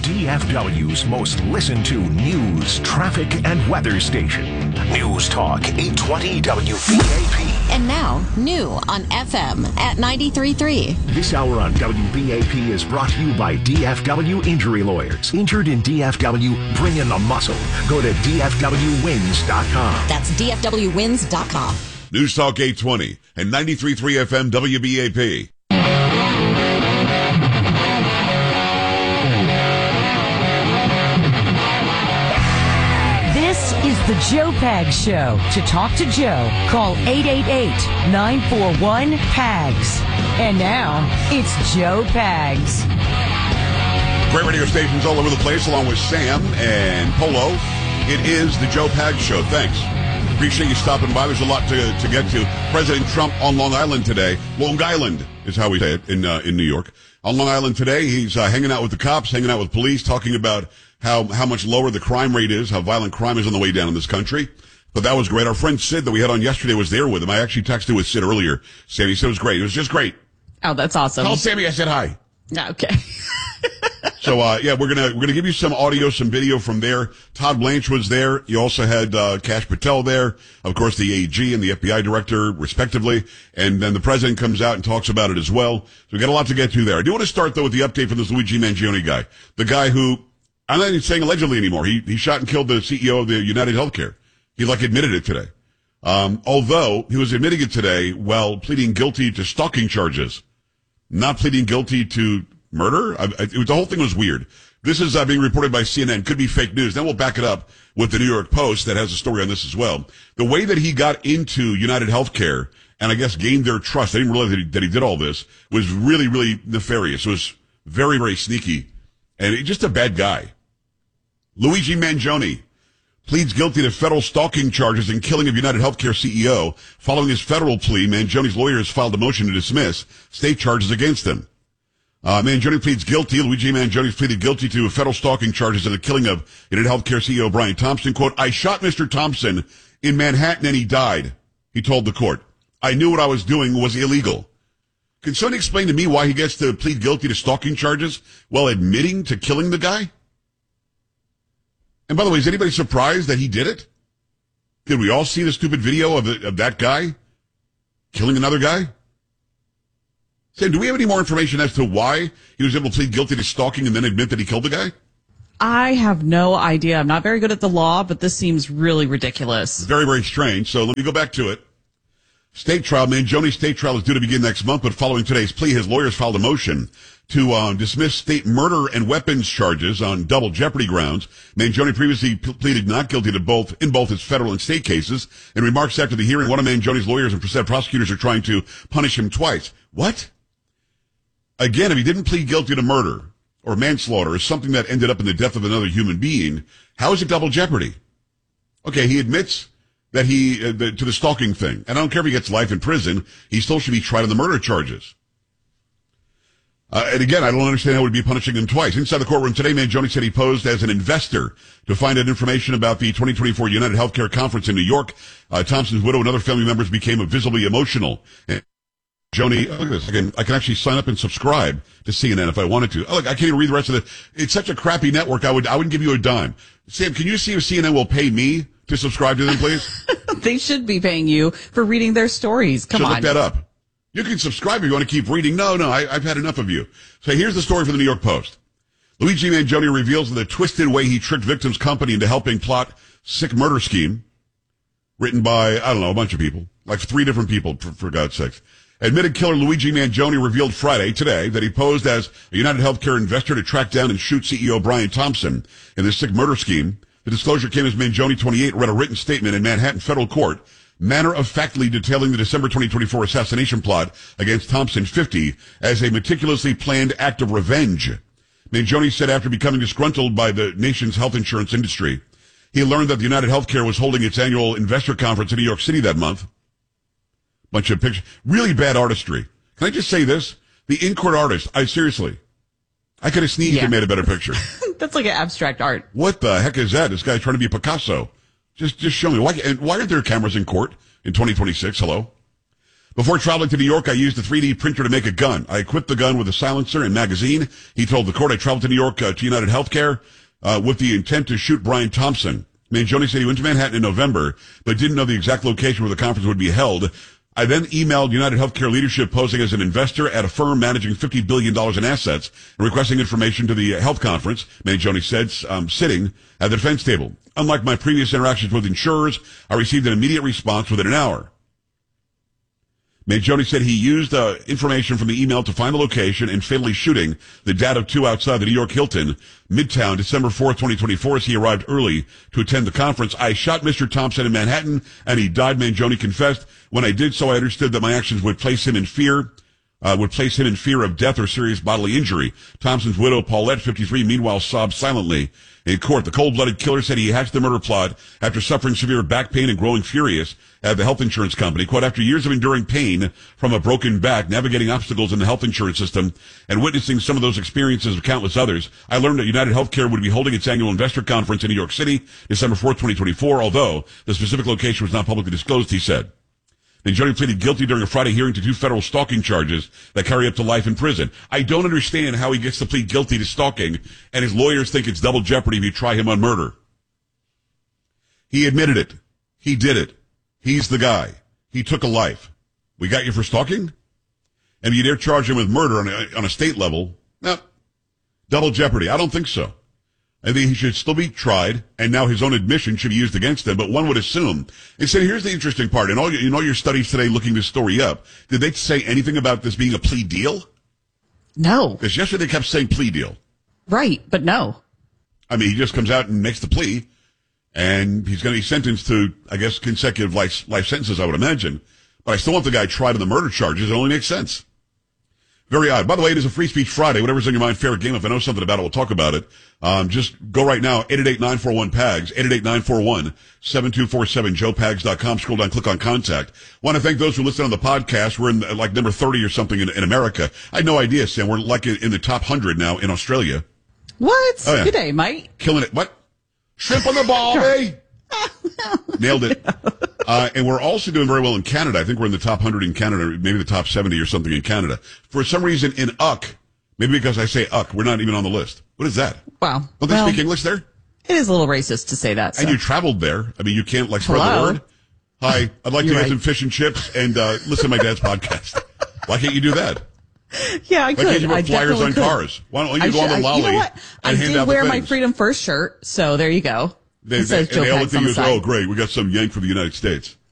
DFW's most listened to news, traffic, and weather station. News Talk 820 WBAP. And now, new on FM at 93.3. This hour on WBAP is brought to you by DFW Injury Lawyers. Injured in DFW, bring in the muscle. Go to DFWwins.com. That's DFWwins.com. News Talk 820 and 93.3 FM WBAP. This is the Joe Pags Show. To talk to Joe, call 888-941-PAGS. And now, it's Joe Pags. Great radio stations all over the place, along with Sam and Polo. It is the Joe Pags Show. Thanks. Appreciate you stopping by. There's a lot to get to. President Trump on Long Island today. Long Island is how we say it in New York. On Long Island today, he's hanging out with the cops, hanging out with police, talking about how much lower the crime rate is, how violent crime is on the way down in this country. But that was great. Our friend Sid that we had on yesterday was there with him. I actually texted with Sid earlier. Sammy said it was great. It was just great. Oh, that's awesome. Tell Sammy I said hi. Okay. So, yeah, we're gonna give you some audio, some video from there. Todd Blanche was there. You also had, Kash Patel there. Of course, the AG and the FBI director, respectively. And then the president comes out and talks about it as well. So we got a lot to get to there. I do want to start, though, with the update from this Luigi Mangione guy. The guy who, I'm not even saying allegedly anymore. He shot and killed the CEO of the United Healthcare. He, admitted it today. Although he was admitting it today while pleading guilty to stalking charges, not pleading guilty to murder. The whole thing was weird. This is being reported by CNN. Could be fake news. Then we'll back it up with the New York Post that has a story on this as well. The way that he got into United Healthcare and I guess gained their trust, I didn't realize that he did all this, was really, really nefarious. It was very, very sneaky and just a bad guy. Luigi Mangione pleads guilty to federal stalking charges and killing of United Healthcare CEO. Following his federal plea, Mangione's lawyers filed a motion to dismiss state charges against him. Mangione pleads guilty. Luigi Mangione pleaded guilty to federal stalking charges and the killing of United Healthcare CEO Brian Thompson. Quote, I shot Mr. Thompson in Manhattan and he died, he told the court. I knew what I was doing was illegal. Can someone explain to me why he gets to plead guilty to stalking charges while admitting to killing the guy? And by the way, is anybody surprised that he did it? Did we all see the stupid video of that guy killing another guy? Sam, do we have any more information as to why he was able to plead guilty to stalking and then admit that he killed the guy? I have no idea. I'm not very good at the law, but this seems really ridiculous. Very, very strange. So let me go back to it. State trial. Mangione's state trial is due to begin next month, but following today's plea, his lawyers filed a motion to dismiss state murder and weapons charges on double jeopardy grounds. Mangione previously pleaded not guilty to both his federal and state cases. In remarks after the hearing, one of Mangione's lawyers and said prosecutors are trying to punish him twice. What? Again, if he didn't plead guilty to murder or manslaughter or something that ended up in the death of another human being, how is it double jeopardy? Okay, he admits that to the stalking thing. And I don't care if he gets life in prison, he still should be tried on the murder charges. And again, I don't understand how it would be punishing him twice. Inside the courtroom today, Mangione said he posed as an investor to find out information about the 2024 United Healthcare Conference in New York. Thompson's widow and other family members became visibly emotional. Joni, look at this. I can actually sign up and subscribe to CNN if I wanted to. Oh, look, I can't even read the rest of it. It's such a crappy network. I wouldn't give you a dime. Sam, can you see if CNN will pay me to subscribe to them, please? They should be paying you for reading their stories. Come on. Look that up. You can subscribe if you want to keep reading. No, I've had enough of you. So here's the story from the New York Post. Luigi Mangione reveals the twisted way he tricked victims' company into helping plot sick murder scheme written by, I don't know, a bunch of people. Like 3 different people, for God's sakes. Admitted killer Luigi Mangione revealed Friday, today, that he posed as a United Healthcare investor to track down and shoot CEO Brian Thompson in this sick murder scheme. The disclosure came as Mangione, 28, read a written statement in Manhattan federal court, matter-of-factly detailing the December 2024 assassination plot against Thompson, 50, as a meticulously planned act of revenge. Mangione said after becoming disgruntled by the nation's health insurance industry, he learned that the United Healthcare was holding its annual investor conference in New York City that month. Bunch of pictures. Really bad artistry. Can I just say this? The in-court artist, seriously, I could have sneezed and made a better picture. That's like an abstract art. What the heck is that? This guy's trying to be Picasso. Just show me. Why aren't there cameras in court in 2026? Hello? Before traveling to New York, I used a 3D printer to make a gun. I equipped the gun with a silencer and magazine. He told the court I traveled to New York to United Healthcare with the intent to shoot Brian Thompson. Mangione said he went to Manhattan in November, but didn't know the exact location where the conference would be held. I then emailed United Healthcare leadership posing as an investor at a firm managing $50 billion in assets and requesting information to the health conference, Mangione said, sitting at the defense table. Unlike my previous interactions with insurers, I received an immediate response within an hour. Mangione said he used information from the email to find the location and fatally shooting the dad of two outside the New York Hilton, Midtown, December 4th, 2024, as he arrived early to attend the conference. I shot Mr. Thompson in Manhattan, and he died, Mangione confessed. When I did so, I understood that my actions would place him in fear of death or serious bodily injury. Thompson's widow, Paulette, 53, meanwhile sobbed silently in court. The cold-blooded killer said he hatched the murder plot after suffering severe back pain and growing furious at the health insurance company. Quote, after years of enduring pain from a broken back, navigating obstacles in the health insurance system, and witnessing some of those experiences of countless others, I learned that United Healthcare would be holding its annual investor conference in New York City, December 4th, 2024, although the specific location was not publicly disclosed, he said. Mangione pleaded guilty during a Friday hearing to 2 federal stalking charges that carry up to life in prison. I don't understand how he gets to plead guilty to stalking, and his lawyers think it's double jeopardy if you try him on murder. He admitted it. He did it. He's the guy. He took a life. We got you for stalking? And you dare charge him with murder on a state level? No. Double jeopardy. I don't think so. I think he should still be tried, and now his own admission should be used against him. But one would assume. And so here's the interesting part. In all your studies today looking this story up, did they say anything about this being a plea deal? No. Because yesterday they kept saying plea deal. Right, but no. I mean, he just comes out and makes the plea, and he's going to be sentenced to, I guess, consecutive life sentences, I would imagine. But I still want the guy tried on the murder charges. It only makes sense. Very odd. By the way, it is a Free Speech Friday. Whatever's on your mind, fair game. If I know something about it, we'll talk about it. Just go right now, 888-941-PAGS, 888-941-7247, joepags.com. Scroll down, click on contact. Want to thank those who listen on the podcast. We're in like number 30 or something in America. I had no idea, Sam. We're like in the top 100 now in Australia. What? Oh, yeah. Good day, mate. Killing it. What? Shrimp on the ball, baby. Nailed it. And we're also doing very well in Canada. I think we're in the top 100 in Canada, maybe the top 70 or something in Canada. For some reason in UC, maybe because I say UC, we're not even on the list. What is that? Wow. Don't they speak English there? It is a little racist to say that. So. And you traveled there. I mean, you can't spread the word. Hi, I'd like to get some fish and chips and listen to my dad's podcast. Why can't you do that? Yeah, I could. Why can't you put flyers on cars? Why don't you go on the lolly? You know what? I did wear my Freedom First shirt, so there you go. They all look at you as, oh, great, we got some yank from the United States.